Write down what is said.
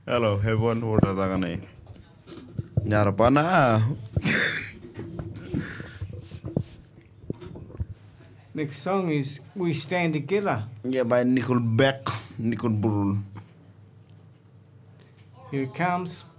Hello, everyone. What are you Yarapana. Next song is We Stand Together. Yeah, by Nickelback. Nickel Bull. Here it comes.